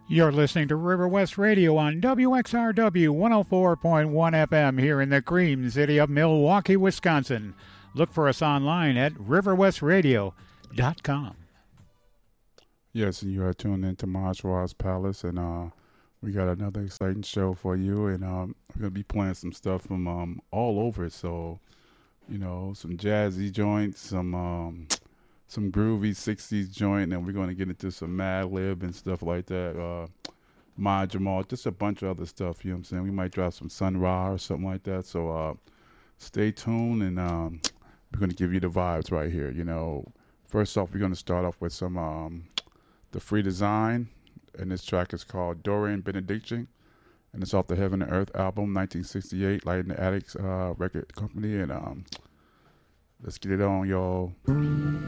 You're listening to River West Radio on WXRW 104.1 FM here in the Cream City of Milwaukee, Wisconsin. Look for us online at riverwestradio.com. Yes, and you are tuned into Majwa's Palace, and we got another exciting show for you, and we're going to be playing some stuff from all over. So, you know, some jazzy joints, some groovy 60s joint, and we're going to get into some Mad Lib and stuff like that. Ma Jamal, just a bunch of other stuff, you know what I'm saying? We might drop some Sun Ra or something like that. So stay tuned, and we're going to give you the vibes right here. You know, first off, we're going to start off with some The Free Design, and this track is called Dorian Benediction, and it's off the Heaven and Earth album, 1968, Light in the Attics record company, and let's get it on, y'all.